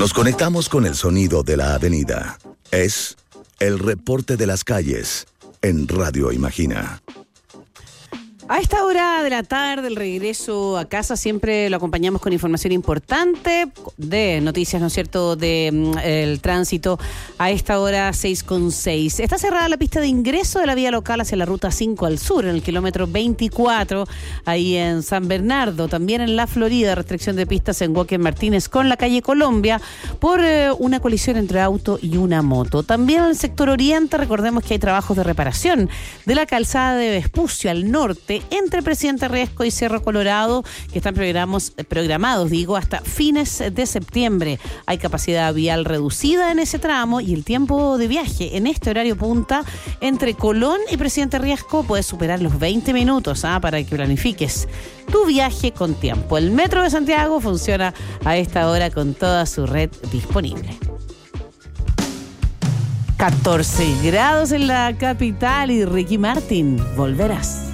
Nos conectamos con el sonido de la avenida. Es el reporte de las calles en Radio Imagina. A esta hora de la tarde, el regreso a casa, siempre lo acompañamos con información importante de noticias, ¿no es cierto?, el tránsito. A esta hora 6:06. Está cerrada la pista de ingreso de la vía local hacia la ruta 5 al sur, en el kilómetro 24, ahí en San Bernardo. También en La Florida, restricción de pistas en Joaquín Martínez con la calle Colombia por una colisión entre auto y una moto. También en el sector oriente, recordemos que hay trabajos de reparación de la calzada de Vespucio al norte, entre Presidente Riesco y Cerro Colorado, que están programados, hasta fines de septiembre. Hay capacidad vial reducida en ese tramo y el tiempo de viaje en este horario punta entre Colón y Presidente Riesco puede superar los 20 minutos para que planifiques tu viaje con tiempo. El Metro de Santiago funciona a esta hora con toda su red disponible. 14 grados en la capital y Ricky Martin, volverás.